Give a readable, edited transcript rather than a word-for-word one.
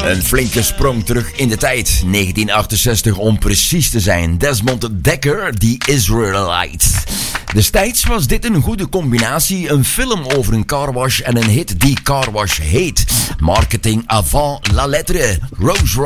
Een flinke sprong terug in de tijd. 1968 om precies te zijn. Desmond Dekker, The Israelites. Destijds was dit een goede combinatie. Een film over een carwash en een hit die carwash heet. Marketing avant la lettre. Rose